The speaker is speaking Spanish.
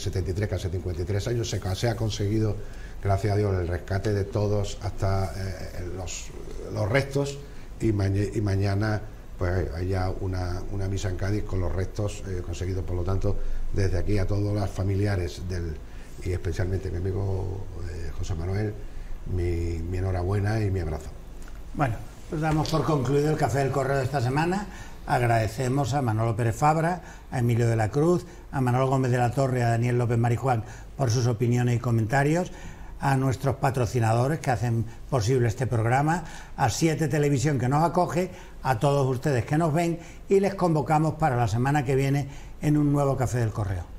73, casi 53 años, se ha conseguido, gracias a Dios, el rescate de todos hasta los restos, y mañana pues haya una misa en Cádiz con los restos conseguidos. Por lo tanto, desde aquí a todos los familiares y especialmente mi amigo José Manuel, mi enhorabuena y mi abrazo. Bueno, pues damos por concluido el Café del Correo de esta semana. Agradecemos a Manolo Pérez Fabra, a Emilio de la Cruz, a Manolo Gómez de la Torre, a Daniel López Marijuán por sus opiniones y comentarios, a nuestros patrocinadores que hacen posible este programa, a 7 Televisión que nos acoge, a todos ustedes que nos ven, y les convocamos para la semana que viene en un nuevo Café del Correo.